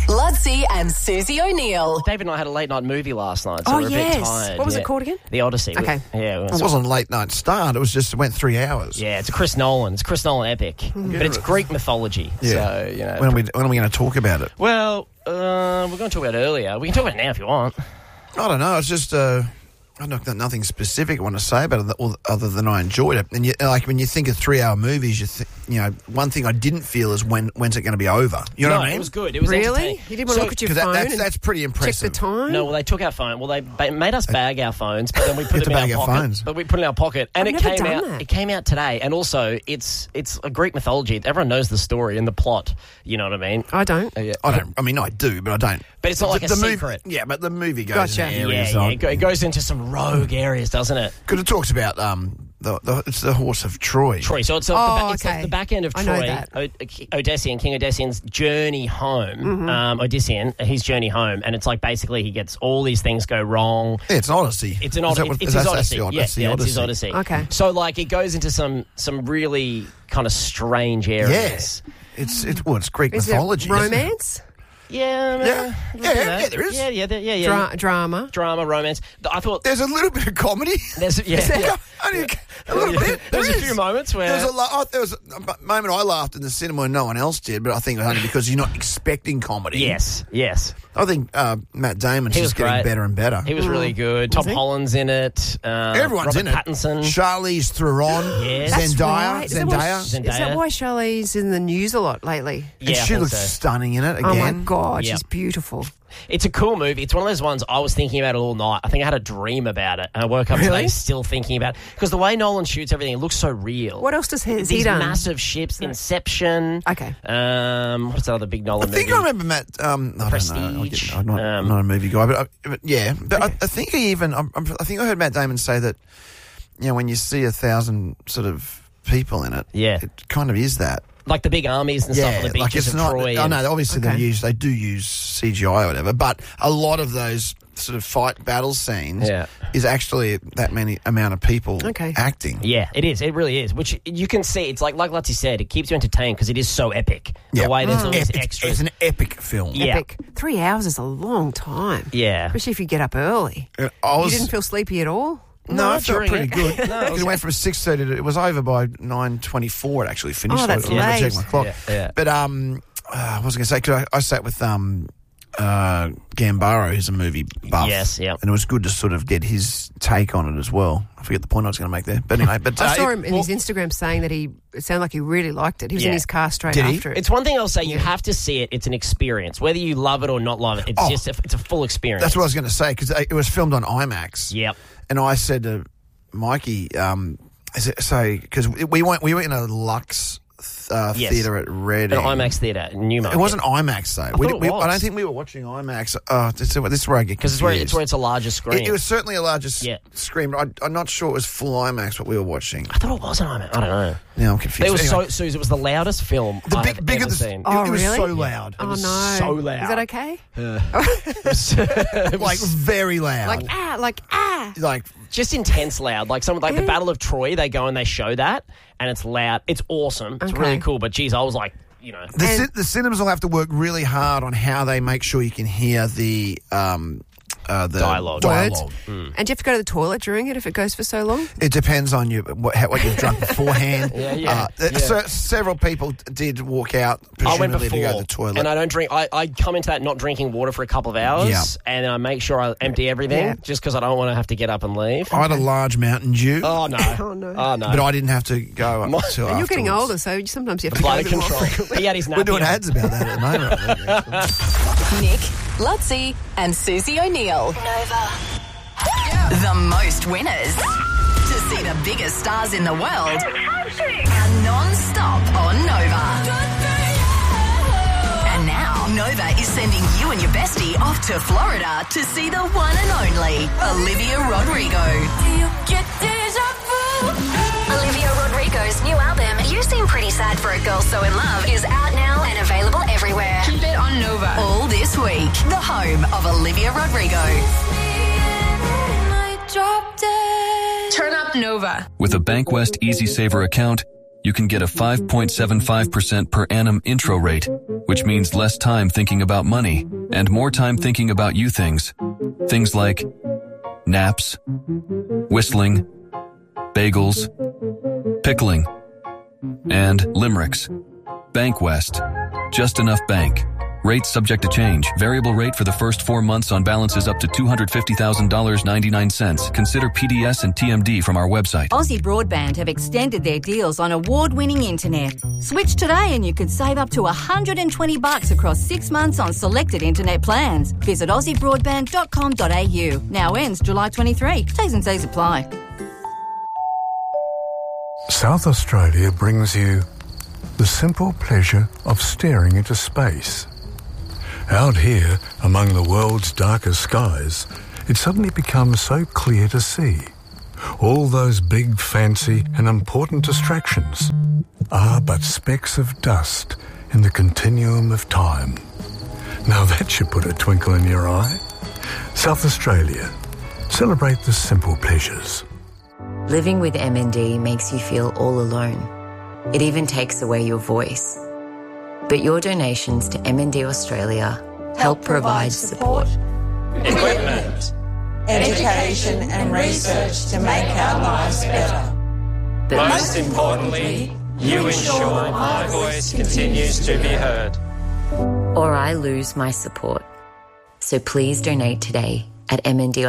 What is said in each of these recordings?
Ludsey and Susie O'Neill. David and I had a late night movie last night, so we're a bit tired. What was it called again? The Odyssey. Okay. It wasn't a late night start. It went 3 hours. Yeah, it's a Chris Nolan. It's a Chris Nolan epic. But it's Greek mythology. Yeah. So, you know. When are we going to talk about it? Well, we're going to talk about it earlier. We can talk about it now if you want. I don't know. It's just I've got nothing specific I want to say about it other than I enjoyed it. And when you think of 3 hour movies, one thing I didn't feel is when's it going to be over? You know what I mean? It was good. It was Really? entertaining. You didn't want to look at your phone that's pretty impressive. check the time? No, well, they took our phone. Well, they made us bag our phones, but then we put them in our pocket. Phones. But we put it in our pocket, and I've it never came done out. that. It came out today, and also it's a Greek mythology. Everyone knows the story and the plot. You know what I mean? I don't. I don't. I mean, I do, but I don't. But it's not like a secret. But the movie goes Gotcha. in areas. It goes into some rogue areas, doesn't it? Because it talks about it's the horse of Troy. Troy. So it's okay. the back end of I know Troy. that. Odyssean, King Odyssean's journey home. Mm-hmm. Odyssean, his journey home, and it's like basically he gets all these things go wrong. Yeah, it's an Odyssey. It's an Odyssey. It's his Odyssey. That's the it's his Odyssey. Odyssey. Okay. So like it goes into some really kind of strange areas. Yeah. It's Greek Is mythology. it romance? Yeah, there is. Yeah. Drama. Drama, romance. I thought There's a little bit of comedy. there's Only a little bit. There's a few moments where there was a moment I laughed in the cinema and no one else did, but I think it was only because you're not expecting comedy. Yes. I think Matt Damon's He was just getting great. better and better. He was really good. Tom he? Holland's in it. Everyone's Robert in it. Pattinson. Charlize Theron, Yes. That's Zendaya, right. Zendaya. Is that why Charlize's in the news a lot lately? And I she think looks so. stunning in it again. Oh my God, Yep. she's beautiful. It's a cool movie. It's one of those ones I was thinking about it all night. I think I had a dream about it, and I woke up Really? today still thinking about it. Because the way Nolan shoots everything, it looks so real. What else has he These done? massive ships, Inception. Okay. What's that other big Nolan I think movie? I remember Matt. I don't know. Prestige. I'm not a movie guy, but yeah. But I think I think I heard Matt Damon say that. When you see 1,000 sort of people in it, it kind of is that. Like the big armies and stuff on the beaches of Troy. I know, obviously Okay. they do use CGI or whatever, but a lot of those sort of fight battle scenes is actually that many amount of people acting. Yeah, it is. It really is. Which you can see. It's like Lutzi said, it keeps you entertained because it is so epic. The way there's all these extras. It's an epic film. Yeah. Epic. 3 hours is a long time. Yeah. Especially if you get up early. You You didn't feel sleepy at all? No, I felt during pretty it. good. No, Because it went from 6:30 to it was over by 9:24. It actually finished. Oh, that's so I never late. checked my clock. Yeah. But what was I going to say? 'Cause I sat with Gambaro, who's a movie buff. Yes, yeah. And it was good to sort of get his take on it as well. I forget the point I was going to make there. But anyway, I saw him in his Instagram saying that it sounded like he really liked it. He was in his car straight Did he? after it. It's one thing I'll say. You have to see it. It's an experience. Whether you love it or not love it, it's it's a full experience. That's what I was going to say, because it was filmed on IMAX. Yep. And I said to Mikey, because we went in a Lux theatre at Reading. An IMAX theatre, Newmarket. It wasn't IMAX though. I thought it was. I don't think we were watching IMAX. This is where I get because confused. it's where it's a larger screen. It was certainly a larger screen, but I'm not sure it was full IMAX what we were watching. I thought it was an IMAX. I don't know. Now I'm confused. It was Anyway, Suze, it was the loudest film I've ever seen. It was really? so loud. Oh, was no. so loud. Is that okay? Like very loud. Like, Like Just intense loud. Like the Battle of Troy, they go and they show that, and it's loud. It's awesome. It's really cool. But geez, I was like, the cinemas will have to work really hard on how they make sure you can hear the dialogue. Words. And do you have to go to the toilet during it if it goes for so long? It depends on what you've drunk beforehand. Yeah. Several people did walk out I went presumably before, to go to the toilet. and I don't drink. I come into that not drinking water for a couple of hours, and I make sure I empty everything just because I don't want to have to have to leave. I had a large Mountain Dew. Oh no! Oh, no. Oh no! But I didn't have to go up until And you're getting afterwards. older, so sometimes you have to Bladder go a bit more control. frequently. He had his nappy We're doing on. ads about that at the moment. Nick, Ludsey and Susie O'Neill. Nova. The most winners to see the biggest stars in the world are non-stop on Nova. And now Nova is sending you and your bestie off to Florida to see the one and only Olivia Rodrigo. Olivia Rodrigo's new album, You Seem Pretty Sad for a Girl So In Love, is out now and available everywhere. Keep it on Nova. All this week, the home of Olivia Rodrigo. Turn up Nova. With a Bankwest Easy Saver account, you can get a 5.75% per annum intro rate, which means less time thinking about money and more time thinking about you things. Things like naps, whistling, bagels, pickling, and limericks. Bank West. Just enough bank. Rates subject to change. Variable rate for the first 4 months on balances up to $250,000.99. Consider PDS and TMD from our website. Aussie Broadband have extended their deals on award-winning internet. Switch today and you could save up to $120 across 6 months on selected internet plans. Visit aussiebroadband.com.au. Now ends July 23. T's and C's apply. South Australia brings you the simple pleasure of staring into space. Out here, among the world's darkest skies, it suddenly becomes so clear to see. All those big, fancy and important distractions are but specks of dust in the continuum of time. Now that should put a twinkle in your eye. South Australia. Celebrate the simple pleasures. Living with MND makes you feel all alone. It even takes away your voice. But your donations to MND Australia help provide support, equipment, education and research to make our lives better. But most importantly, you ensure my voice continues to be heard. Or I lose my support. So please donate today at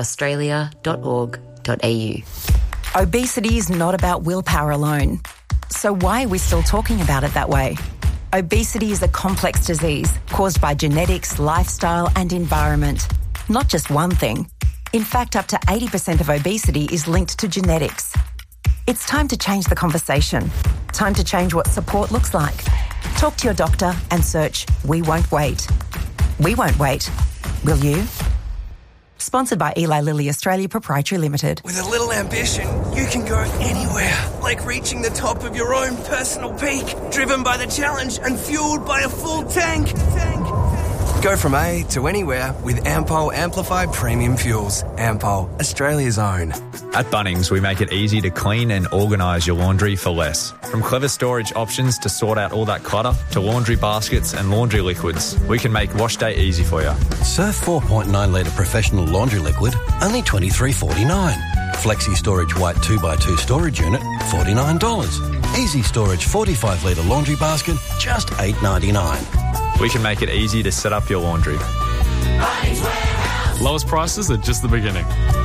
mndaustralia.org.au. Obesity is not about willpower alone. So why are we still talking about it that way? Obesity is a complex disease caused by genetics, lifestyle and environment. Not just one thing. In fact, up to 80% of obesity is linked to genetics. It's time to change the conversation. Time to change what support looks like. Talk to your doctor and search We Won't Wait. We won't wait. Will you? Sponsored by Eli Lilly Australia Proprietary Limited. With a little ambition, you can go anywhere, like reaching the top of your own personal peak, driven by the challenge and fueled by a full tank. Go from A to anywhere with Ampol Amplified Premium Fuels. Ampol, Australia's own. At Bunnings, we make it easy to clean and organise your laundry for less. From clever storage options to sort out all that clutter, to laundry baskets and laundry liquids, we can make wash day easy for you. Surf 4.9 litre professional laundry liquid, only $23.49. Flexi Storage White 2x2 storage unit, $49. Easy Storage 45 litre laundry basket, just $8.99. We can make it easy to set up your laundry. Lowest prices are just the beginning.